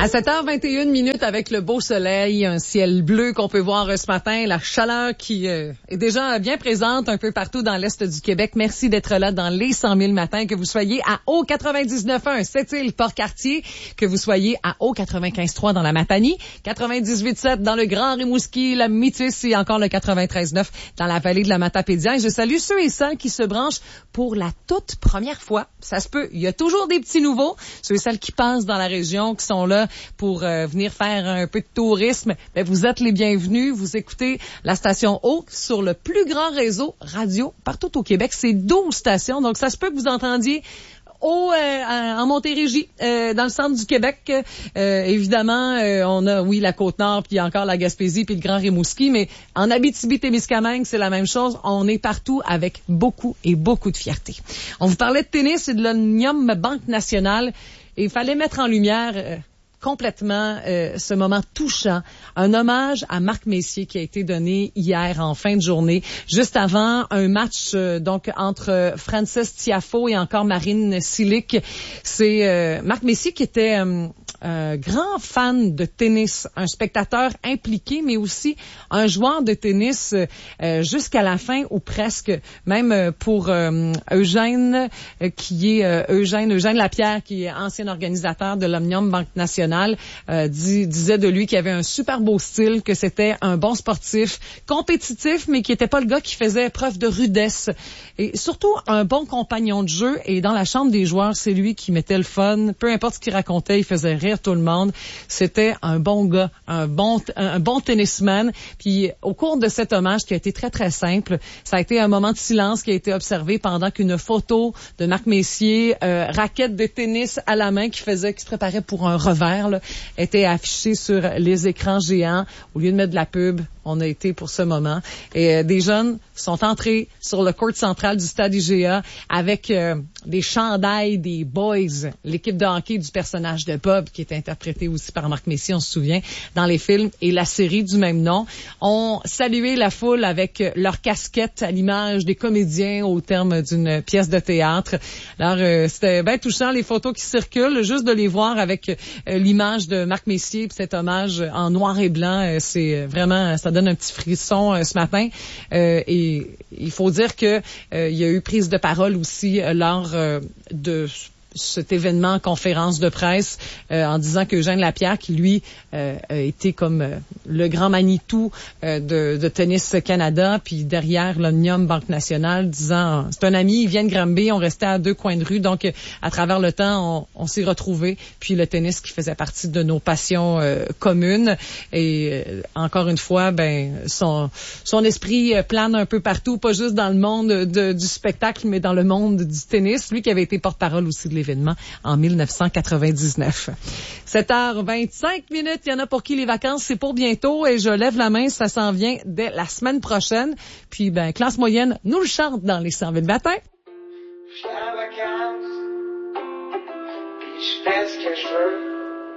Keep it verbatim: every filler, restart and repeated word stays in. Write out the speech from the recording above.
À sept heures vingt et une minutes avec le beau soleil, un ciel bleu qu'on peut voir ce matin, la chaleur qui euh, est déjà bien présente un peu partout dans l'Est du Québec. Merci d'être là dans les cent mille matins, que vous soyez à O quatre-vingt-dix-neuf point un, Sept-Îles, Port-Cartier, que vous soyez à O quatre-vingt-quinze point trois dans la Matanie, quatre-vingt-dix-huit point sept dans le Grand Rimouski, la Métis et encore le quatre-vingt-treize point neuf dans la vallée de la Matapédia. Et je salue ceux et celles qui se branchent pour la toute première fois. Ça se peut, il y a toujours des petits nouveaux, ceux et celles qui passent dans la région, qui sont là pour euh, venir faire un peu de tourisme. Ben, vous êtes les bienvenus. Vous écoutez la station O sur le plus grand réseau radio partout au Québec. C'est douze stations, donc ça se peut que vous entendiez au euh, en Montérégie, euh, dans le centre du Québec. Euh, évidemment, euh, on a, oui, la Côte-Nord, puis encore la Gaspésie, puis le Grand Rimouski, mais en Abitibi-Témiscamingue, c'est la même chose. On est partout avec beaucoup et beaucoup de fierté. On vous parlait de tennis et de l'Omnium Banque Nationale, et il fallait mettre en lumière euh, complètement euh, ce moment touchant. Un hommage à Marc Messier qui a été donné hier en fin de journée, juste avant un match euh, donc entre Frances Tiafoe et encore Marine Cilic. C'est euh, Marc Messier qui était euh, un grand fan de tennis, un spectateur impliqué, mais aussi un joueur de tennis euh, jusqu'à la fin ou presque. Même pour euh, Eugène, euh, qui est euh, Eugène, Eugène Lapierre, qui est ancien organisateur de l'Omnium Banque Nationale, Euh, dis, disait de lui qu'il avait un super beau style, que c'était un bon sportif, compétitif, mais qui était pas le gars qui faisait preuve de rudesse. Et surtout, un bon compagnon de jeu. Et dans la chambre des joueurs, c'est lui qui mettait le fun. Peu importe ce qu'il racontait, il faisait rire tout le monde. C'était un bon gars, un bon, un bon tennisman. Puis, au cours de cet hommage, qui a été très, très simple, ça a été un moment de silence qui a été observé pendant qu'une photo de Marc Messier, euh, raquette de tennis à la main, qui faisait, qui se préparait pour un revers, là, était affiché sur les écrans géants. Au lieu de mettre de la pub, on a été pour ce moment. Et euh, des jeunes sont entrés sur le court central du stade I G A avec euh, des chandails des Boys, l'équipe de hockey du personnage de Bob, qui est interprété aussi par Marc Messier, on se souvient, dans les films et la série du même nom. On saluait la foule avec leurs casquettes à l'image des comédiens au terme d'une pièce de théâtre. Alors, euh, c'était bien touchant, les photos qui circulent, juste de les voir avec euh, l'image de Marc Messier et cet hommage en noir et blanc, euh, c'est vraiment, ça donne un petit frisson euh, ce matin. Euh, et il faut dire que euh, il y a eu prise de parole aussi euh, lors euh, de cet événement, conférence de presse, euh, en disant que Eugène Lapierre, qui lui euh, a été comme euh, le grand Manitou euh, de, de Tennis Canada, puis derrière l'Omnium Banque Nationale, disant, c'est un ami, il vient de Granby, on restait à deux coins de rue, donc à travers le temps, on, on s'est retrouvés, puis le tennis qui faisait partie de nos passions euh, communes, et euh, encore une fois, ben son, son esprit plane un peu partout, pas juste dans le monde de, du spectacle, mais dans le monde du tennis, lui qui avait été porte-parole aussi de l'événement en dix-neuf cent quatre-vingt-dix-neuf. sept heures vingt-cinq minutes, il y en a pour qui les vacances, c'est pour bientôt, et je lève la main, ça s'en vient dès la semaine prochaine. Puis, ben, classe moyenne nous le chante dans les cent mille matins. Je fais la vacance, puis je fais ce que je veux.